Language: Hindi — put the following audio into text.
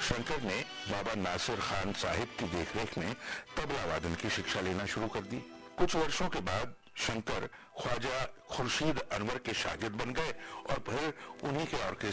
शंकर ने बाबा नासिर खान साहिब की देखरेख में तबला वादन की शिक्षा लेना शुरू कर दी। कुछ वर्षों के बाद शंकर ख्वाजा खुर्शीद अनवर के शागिर्द बन गए और फिर उन्हीं के ऑर्केस्ट्रा